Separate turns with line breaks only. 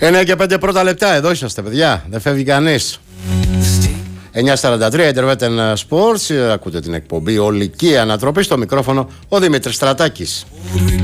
9 και 5 πρώτα λεπτά, εδώ είσαστε παιδιά, δεν φεύγει κανείς. 9:43 Interwetten Sports, ακούτε την εκπομπή Ολική Ανατροπή, στο μικρόφωνο ο Δημήτρης Στρατάκης.